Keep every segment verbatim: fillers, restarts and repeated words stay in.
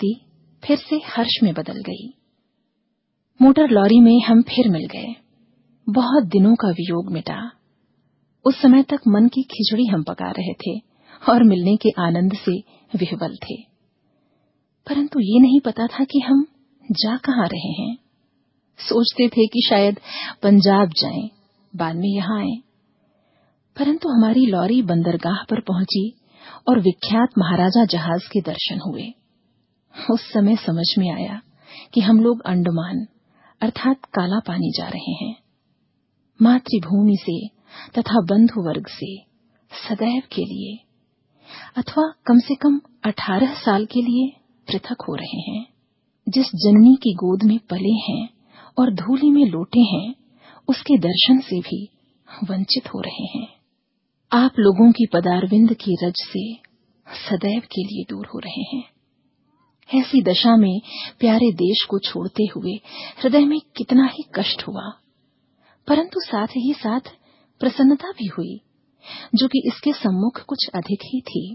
स्थिति फिर से हर्ष में बदल गई। मोटर लॉरी में हम फिर मिल गए। बहुत दिनों का वियोग मिटा। उस समय तक मन की खिचड़ी हम पका रहे थे और मिलने के आनंद से विह्वल थे, परंतु ये नहीं पता था कि हम जा कहाँ रहे हैं। सोचते थे कि शायद पंजाब जाएं, बाद में यहाँ आएं, परंतु हमारी लॉरी बंदरगाह पर पहुंची और विख्यात महाराजा जहाज के दर्शन हुए। उस समय समझ में आया कि हम लोग अंडमान अर्थात काला पानी जा रहे हैं। मातृभूमि से तथा बंधु वर्ग से सदैव के लिए अथवा कम से कम अठारह साल के लिए पृथक हो रहे हैं। जिस जननी की गोद में पले हैं और धूली में लोटे हैं, उसके दर्शन से भी वंचित हो रहे हैं। आप लोगों की पदारविंद की रज से सदैव के लिए दूर हो रहे हैं। ऐसी दशा में प्यारे देश को छोड़ते हुए हृदय में कितना ही कष्ट हुआ, परंतु साथ ही साथ प्रसन्नता भी हुई, जो कि इसके सम्मुख कुछ अधिक ही थी।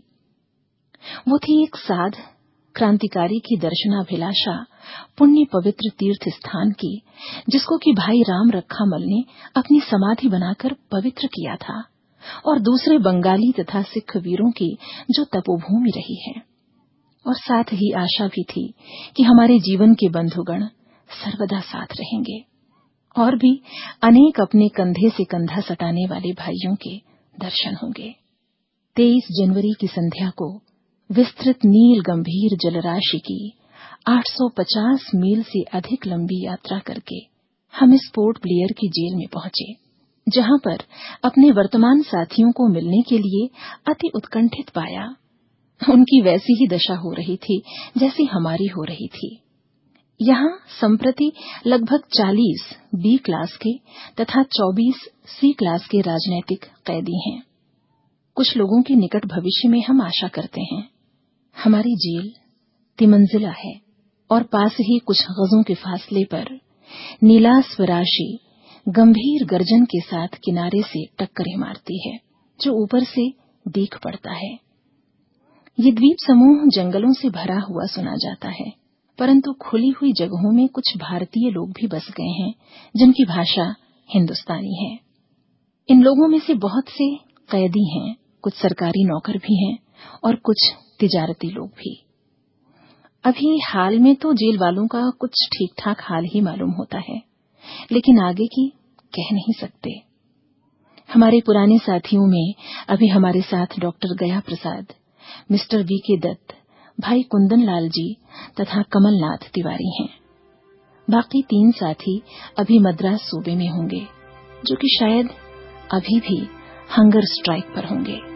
वो थी एक साध क्रांतिकारी की दर्शनाभिलाषा पुण्य पवित्र तीर्थ स्थान की, जिसको कि भाई राम रखामल ने अपनी समाधि बनाकर पवित्र किया था, और दूसरे बंगाली तथा सिख वीरों की जो तपोभूमि रही है। और साथ ही आशा भी थी कि हमारे जीवन के बंधुगण सर्वदा साथ रहेंगे, और भी अनेक अपने कंधे से कंधा सटाने वाले भाइयों के दर्शन होंगे। तेईस जनवरी की संध्या को विस्तृत नील गंभीर जलराशि की आठ सौ पचास मील से अधिक लंबी यात्रा करके हम इस पोर्ट ब्लेयर की जेल में पहुंचे, जहां पर अपने वर्तमान साथियों को मिलने के लिए अति उत्कंठित पाया। उनकी वैसी ही दशा हो रही थी जैसी हमारी हो रही थी। यहाँ संप्रति लगभग चालीस बी क्लास के तथा चौबीस सी क्लास के राजनैतिक कैदी हैं। कुछ लोगों के निकट भविष्य में हम आशा करते हैं। हमारी जेल तिमंजिला है और पास ही कुछ गजों के फासले पर नीला स्वराशी गंभीर गर्जन के साथ किनारे से टक्करें मारती है, जो ऊपर से दीख पड़ता है। ये द्वीप समूह जंगलों से भरा हुआ सुना जाता है, परंतु खुली हुई जगहों में कुछ भारतीय लोग भी बस गए हैं, जिनकी भाषा हिंदुस्तानी है। इन लोगों में से बहुत से कैदी हैं, कुछ सरकारी नौकर भी हैं और कुछ तिजारती लोग भी। अभी हाल में तो जेल वालों का कुछ ठीक ठाक हाल ही मालूम होता है, लेकिन आगे की कह नहीं सकते। हमारे पुराने साथियों में अभी हमारे साथ डॉक्टर गया प्रसाद, मिस्टर वी के दत्त, भाई कुंदन लाल जी तथा कमलनाथ तिवारी हैं। बाकी तीन साथी अभी मद्रास सूबे में होंगे, जो कि शायद अभी भी हंगर स्ट्राइक पर होंगे।